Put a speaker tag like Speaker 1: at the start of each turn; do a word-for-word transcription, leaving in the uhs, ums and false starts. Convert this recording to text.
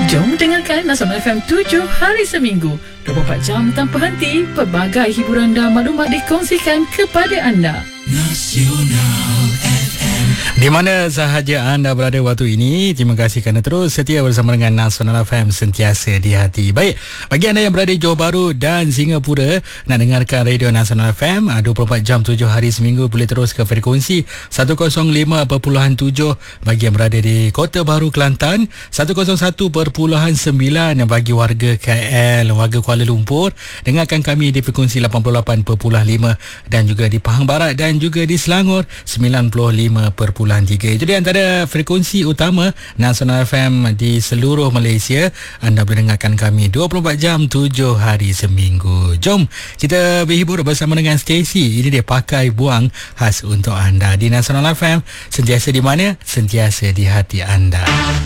Speaker 1: Jom dengarkan Nasional F M tujuh hari seminggu, dua puluh empat jam tanpa henti. Pelbagai hiburan dan maklumat dikongsikan kepada anda. Nasional F M.
Speaker 2: Di mana sahaja anda berada waktu ini, terima kasih kerana terus setia bersama dengan Nasional F M, sentiasa di hati. Baik, bagi anda yang berada di Johor Bahru dan Singapura, nak dengarkan radio Nasional F M dua puluh empat jam tujuh hari seminggu, boleh terus ke frekuensi seratus lima perpuluhan tujuh. Bagi yang berada di Kota Baru Kelantan, seratus satu perpuluhan sembilan. Bagi warga K L, warga Kuala Lumpur, dengarkan kami di frekuensi lapan puluh lapan perpuluhan lima, dan juga di Pahang Barat dan juga di Selangor sembilan puluh lima perpuluhan tiga. Jadi antara frekuensi utama Nasional F M di seluruh Malaysia. Anda boleh dengarkan kami dua puluh empat jam tujuh hari seminggu. Jom kita berhibur bersama dengan Stacy. Ini dia Pakai Buang, khas untuk anda di Nasional F M, sentiasa di mana? Sentiasa di hati anda.